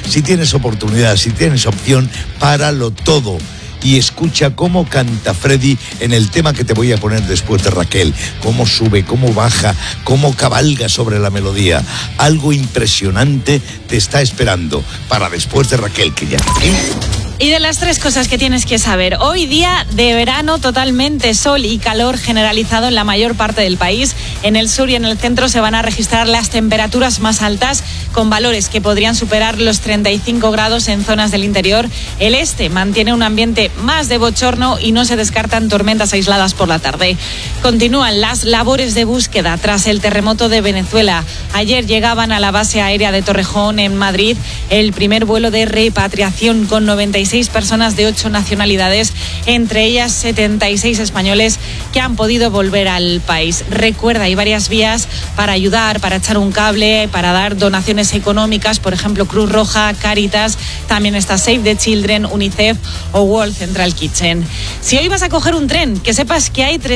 Si tienes oportunidad, si tienes opción, páralo todo y escucha cómo canta Freddie en el tema que te voy a poner después de Raquel. Cómo sube, cómo baja, cómo cabalga sobre la melodía. Algo impresionante te está esperando para después de Raquel, que ya está aquí. Y de las 3 cosas que tienes que saber. Hoy día de verano totalmente, sol y calor generalizado en la mayor parte del país. En el sur y en el centro se van a registrar las temperaturas más altas, con valores que podrían superar los 35 grados en zonas del interior. El este mantiene un ambiente más de bochorno y no se descartan tormentas aisladas por la tarde. Continúan las labores de búsqueda tras el terremoto de Venezuela. Ayer llegaban a la base aérea de Torrejón, en Madrid, el primer vuelo de repatriación con 96 personas de 8 nacionalidades, entre ellas 76 españoles que han podido volver al país. Recuerda, hay varias vías para ayudar, para echar un cable, para dar donaciones económicas, por ejemplo, Cruz Roja, Cáritas, también está Save the Children, UNICEF o World Central Kitchen. Si hoy vas a coger un tren, que sepas que hay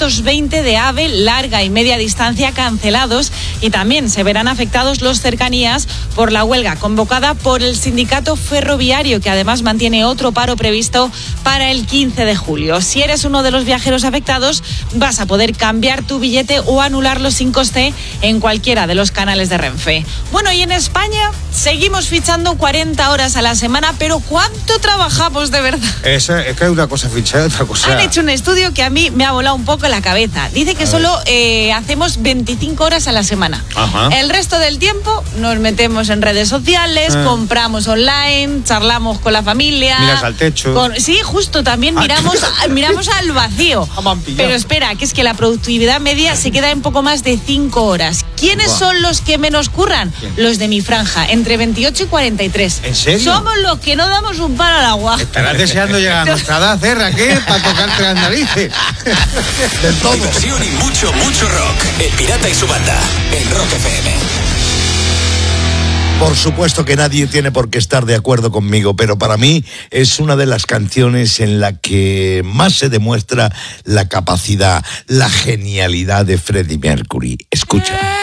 320 de AVE larga y media distancia cancelados y también se verán afectados los cercanías por la huelga convocada por el sindicato ferroviario, que además mantiene otro paro previsto para el 15 de julio. Si eres uno de los viajeros afectados, vas a poder cambiar tu billete o anularlo sin coste en cualquiera de los canales de Renfe. Bueno, y en España seguimos fichando 40 horas a la semana, pero ¿cuánto trabajamos de verdad? Es que hay una cosa fichada, otra cosa... Han hecho un estudio que a mí me ha volado un poco la cabeza. Dice que solo hacemos 25 horas a la semana. Ajá. El resto del tiempo nos metemos en redes sociales, compramos online, charlamos con la familia. Miras al techo. Sí, justo, también miramos al vacío. Pero espera, que es que la productividad media se queda en poco más de 5 horas. ¿Quiénes son los que menos curran? ¿Quién? Los de mi franja, entre 28 y 43. ¿En serio? Somos los que no damos un palo al agua. Estarás deseando llegar a nuestra edad, Raquel, para tocarte las narices. De todo. Diversión y mucho rock. El Pirata y su banda en Rock FM. Por supuesto que nadie tiene por qué estar de acuerdo conmigo, pero para mí es una de las canciones en la que más se demuestra la capacidad, la genialidad de Freddie Mercury. Escucha.